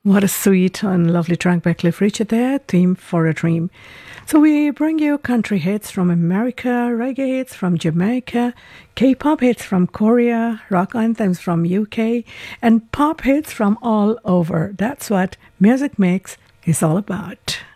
What a sweet and lovely track by Cliff Richard there, Theme for a Dream. So we bring you country hits from America, reggae hits from Jamaica, K-pop hits from Korea, rock anthems from UK, and pop hits from all over. That's what Music Mix is all about.